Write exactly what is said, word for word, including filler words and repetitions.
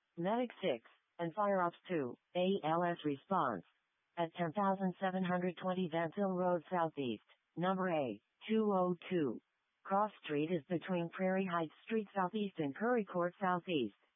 Medic six, and Fire Ops two, A L S response. At ten thousand seven hundred twenty Vance Hill Road Southeast, number A, two oh two. Cross Street is between Prairie Heights Street Southeast and Curry Court Southeast.